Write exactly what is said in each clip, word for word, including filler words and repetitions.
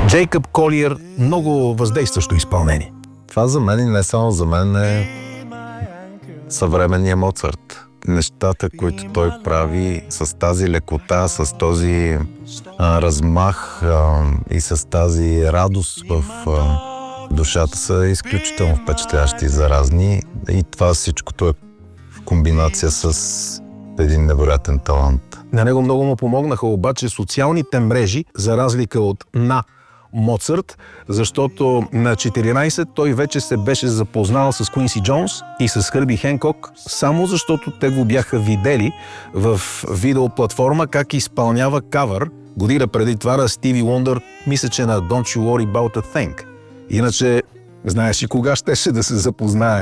Джейкъб Колиер, много въздействащо изпълнение. Това за мен и не само за мен е съвременния Моцарт. Нещата, които той прави с тази лекота, с този а, размах а, и с тази радост в а, душата са изключително впечатляващи и заразни. И това всичкото е в комбинация с един невероятен талант. На него много му помогнаха обаче социалните мрежи, за разлика от на Моцарт, защото на четиринайсет той вече се беше запознал с Куинси Джонс и с Хърби Хенкок, само защото те го бяха видели в видеоплатформа как изпълнява кавър година преди това на Стиви Уондър, мисля, че на Don't You Worry About a Thing. Иначе, знаеш ли кога щеше да се запознае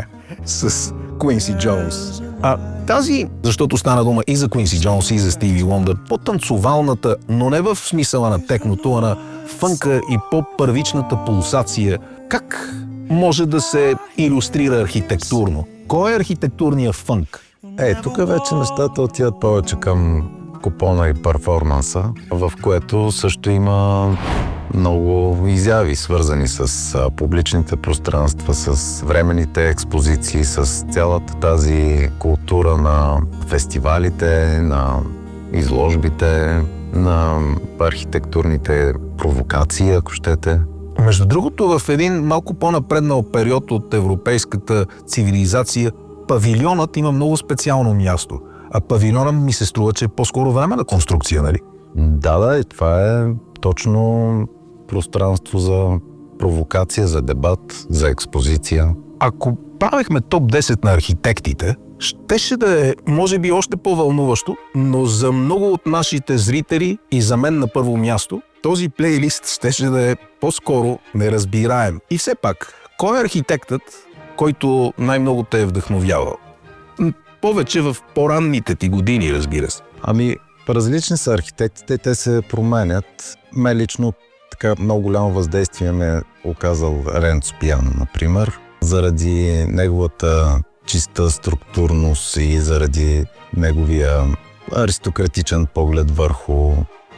с Куинси Джонс? А тази, защото стана дума и за Куинси Джонс, и за Стиви Уондър, по-танцовалната, но не в смисъла на техното, а на фънка и по-първичната пулсация, как може да се илюстрира архитектурно? Кой е архитектурният фънк? Е, тук вече нещата отиват повече към купона и перформанса, в което също има много изяви, свързани с а, публичните пространства, с временните експозиции, с цялата тази култура на фестивалите, на изложбите, на архитектурните провокации, ако щете. Между другото, в един малко по-напреднал период от европейската цивилизация, павилионът има много специално място. А павилионът ми се струва, че е по-скоро време на конструкция, нали? Да, да, и това е точно пространство за провокация, за дебат, за експозиция. Ако правихме топ десет на архитектите, щеше да е, може би, още по-вълнуващо, но за много от нашите зрители и за мен на първо място, този плейлист щеше да е по-скоро неразбираем. И все пак, кой е архитектът, който най-много те е вдъхновявал? Повече в по-ранните ти години, разбира се. Ами, различни са архитектите, те се променят. Ме лично така много голямо въздействие ме е оказал Ренцо Пиано, например, заради неговата чиста структурност и заради неговия аристократичен поглед върху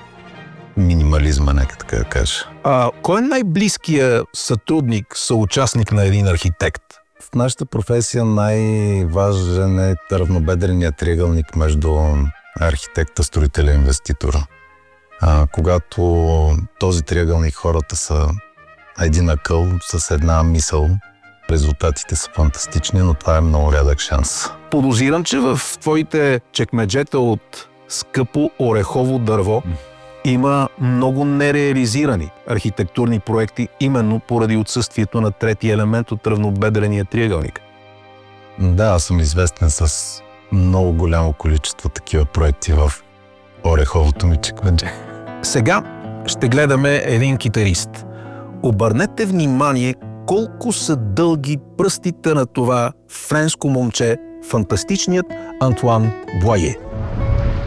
минимализма, нека така да кажа. А кой е най-близкият сътрудник, съучастник на един архитект? В нашата професия най-важен е равнобедреният триъгълник между архитекта, строителя и инвеститора. А, когато този триъгълник хората са един акъл с една мисъл, резултатите са фантастични, но това е много рядък шанс. Подозирам, че в твоите чекмеджета от скъпо орехово дърво има много нереализирани архитектурни проекти, именно поради отсъствието на третия елемент от равнобедрения триъгълник. Да, аз съм известен с много голямо количество такива проекти в ореховото ми чекмедже. Сега ще гледаме един китарист. Обърнете внимание колко са дълги пръстите на това френско момче, фантастичният Антуан Боае.